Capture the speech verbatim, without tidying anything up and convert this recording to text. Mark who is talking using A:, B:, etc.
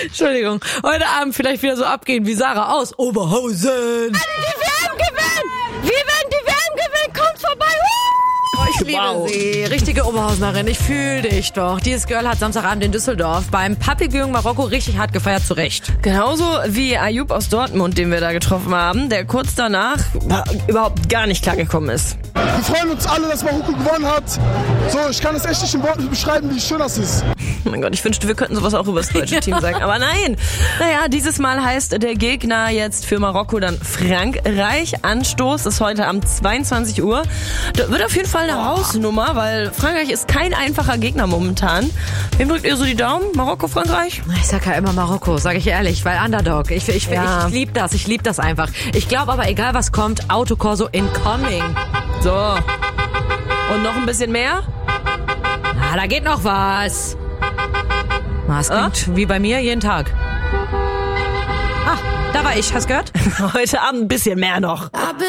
A: Entschuldigung. Heute Abend vielleicht wieder so abgehen wie Sarah aus Oberhausen.
B: Also die W M gewinnen! Wir werden die W M gewinnen! Kommt vorbei!
A: Oh, ich liebe
B: wow.
A: sie. Richtige Oberhausenerin. Ich fühle dich doch. Dieses Girl hat Samstagabend in Düsseldorf beim Public Viewing Marokko richtig hart gefeiert, zu Recht.
B: Genauso wie Ayub aus Dortmund, den wir da getroffen haben, der kurz danach überhaupt gar nicht klargekommen ist.
C: Wir freuen uns alle, dass Marokko gewonnen hat. So, ich kann es echt nicht in Worten beschreiben, wie schön das ist.
B: Oh mein Gott, ich wünschte, wir könnten sowas auch über das deutsche ja. Team sagen. Aber nein. Naja, dieses Mal heißt der Gegner jetzt für Marokko dann Frankreich. Anstoß ist heute um zweiundzwanzig Uhr. Da wird auf jeden Fall eine oh. Hausnummer, weil Frankreich ist kein einfacher Gegner momentan. Wem drückt ihr so die Daumen? Marokko, Frankreich?
A: Ich sag ja immer Marokko, sage ich ehrlich, weil Underdog. Ich, ich, ja. ich, ich liebe das, ich liebe das einfach. Ich glaube aber, egal was kommt, Autokorso incoming.
B: So. Und noch ein bisschen mehr?
A: Ah, da geht noch was. Das klingt ah? wie bei mir jeden Tag. Ah, da war ich. Hast du gehört?
B: Heute Abend ein bisschen mehr noch.